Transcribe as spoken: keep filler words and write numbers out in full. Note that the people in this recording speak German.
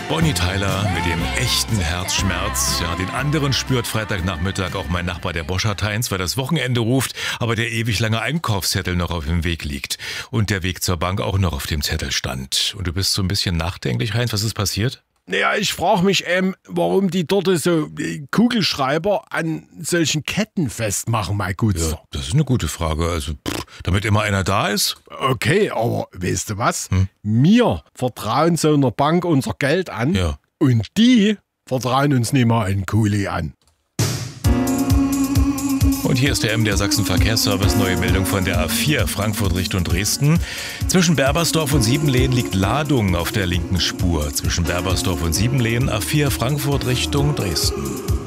Bonnie Tyler mit dem echten Herzschmerz. Ja, den anderen spürt Freitagnachmittag auch mein Nachbar, der Boschert Heinz, weil das Wochenende ruft, aber der ewig lange Einkaufszettel noch auf dem Weg liegt. Und der Weg zur Bank auch noch auf dem Zettel stand. Und du bist so ein bisschen nachdenklich, Heinz. Was ist passiert? Naja, ich frage mich, ähm, warum die dort so äh, Kugelschreiber an solchen Ketten festmachen, mein Gutster. Ja, das ist eine gute Frage. Also, pff, damit immer einer da ist? Okay, aber weißt du was? Hm? Wir vertrauen so einer Bank unser Geld an ja. und die vertrauen uns nicht mal einen Kuli an. Und hier ist der M D R Sachsen Verkehrsservice, neue Meldung von der A vier Frankfurt Richtung Dresden. Zwischen Berbersdorf und Siebenlehen liegt Ladung auf der linken Spur. Zwischen Berbersdorf und Siebenlehen A vier Frankfurt Richtung Dresden.